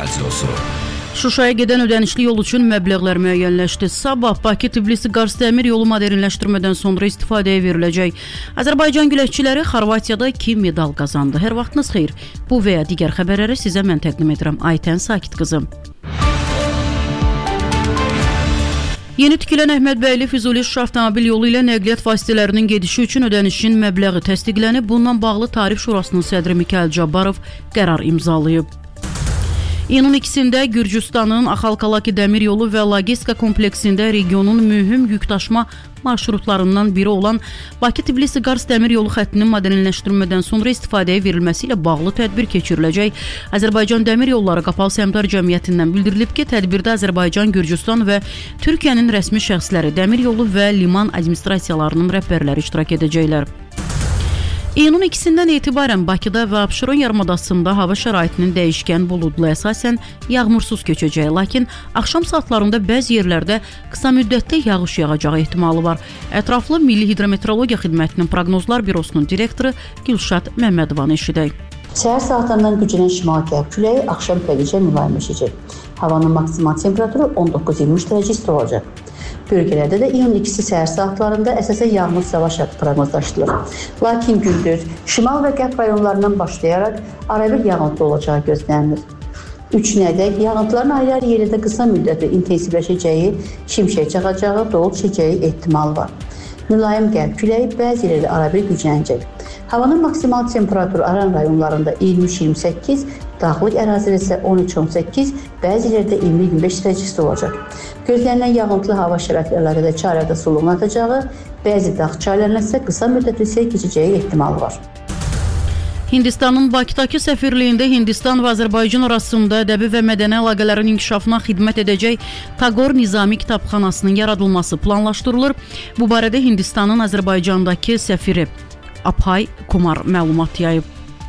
Radiosu. Şuşaya gedən ödənişli yol üçün məbləğlər müəyyənləşdi. Sabah Bakı-Tbilisi-Qars dəmir yolu modernləşdirmədən sonra istifadəyə veriləcək. Azərbaycan güləşçiləri Xorvatiyada 2 medal qazandı. Hər vaxtınız xeyir. Bu və ya digər xəbərləri sizə mən təqdim edirəm. Aytən Sakit qızım. Yeni tikilən Əhmədbəyli Füzuli-Şuşa avtomobil yolu ilə nəqliyyat vasitələrinin gedişi üçün ödənişin məbləği təsdiqlənib. Bununla bağlı Tarif Şurasının sədri Mikayıl Cabbarov qərar imzalayıb. İyunun 2-də Gürcüstanın Axalkalaki dəmir yolu və logistika kompleksində regionun mühüm yükdaşıma marşrutlarından biri olan Bakı-Tbilisi-Qars dəmir yolu xəttinin modernləşdirilmədən sonra istifadəyə verilməsi ilə bağlı tədbir keçiriləcək. Azərbaycan Dəmir Yolları Qapalı Səhmdar Cəmiyyətindən bildirilib ki, tədbirdə Azərbaycan, Gürcüstan və Türkiyənin rəsmi şəxsləri, dəmir yolu və liman administrasiyalarının rəhbərləri iştirak edəcəklər. İyunun 2-dən etibarən Bakıda və Abşeron yarımadasında hava şəraitinin dəyişkən buludlu, əsasən yağmursuz keçəcəyi, lakin axşam saatlarında bəzi yerlərdə qısa müddətli yağış yağacağı ehtimalı var. Ətraflı Milli Hidrometeorologiya Xidmətinin Proqnozlar Bürosunun direktoru Gülşad Məmmədovanı eşidək. Səhər saatlarından güclənən şimal qərb küləyi axşam tədricən mülayimləşəcək. Havanın maksimal temperaturu 19-23 dərəcə isti olacaq. Bölgələrdə də iyun 2-si səhər saatlarında əsasən yağmur savaş proqnozlaşdırılır. Lakin gündüz şimal və qərb rayonlarından başlayaraq arabir yağıntı olacağı gözlənilir. 3 nədək yağıntıların ayrı-ayrı yerlərdə qısa müddətli intensivləşəcəyi, şimşək çaxacağı, dolu düşəcəyi ehtimal var. Mülayim qərb küləyi bəzi yerlərdə arabir güclənəcək. Havanın maksimal temperaturu Aran rayonlarında 23-28, dağlıq ərazidə isə 13-18, bəzi yerlərdə 20-25 dərəcə isti olacaq. Gözlənilən yağıntılı hava şəraiti əlaqədə çaylarda suluğun artacağı, bəzi dağ çaylarına isə qısa müddətli sel keçəcəyi ehtimalı var. Hindistanın Bakıdakı səfirliyində Hindistan və Azərbaycan arasında ədəbi və mədəni əlaqələrin inkişafına xidmət edəcək Tagor Nizami kitabxanasının yaradılması planlaşdırılır. Bu barədə Hindistanın Azərbaycandakı səfiri Abhay Kumar məlumat yayıb.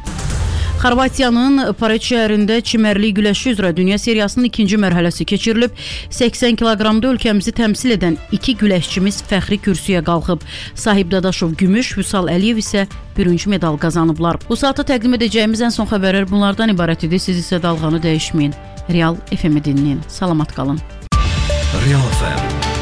Xorvatiyanın Paret şəhərində çimərlik güləşi üzrə dünya seriyasının 2-ci mərhələsi keçirilib. 80 kiloqramda ölkəmizi təmsil edən 2 güləşçimiz fəxri kürsüyə qalxıb. Sahib Dadaşov gümüş, Vüsal Əliyev isə bürünc medal qazanıblar. Bu saata təqdim edəcəyimiz ən son xəbərlər bunlardan ibarət idi. Siz isə dalğanı dəyişməyin. Real FM-i dinləyin. Salamat qalın. Real FM